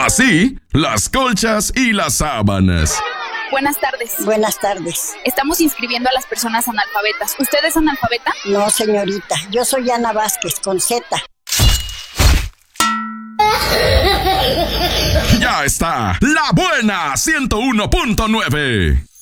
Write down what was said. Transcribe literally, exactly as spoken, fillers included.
Así, las colchas y las sábanas. Buenas tardes. Buenas tardes. Estamos inscribiendo a las personas analfabetas. ¿Usted es analfabeta? No, señorita. Yo soy Ana Vázquez, con Z. Ya está, La Buena ciento uno punto nueve.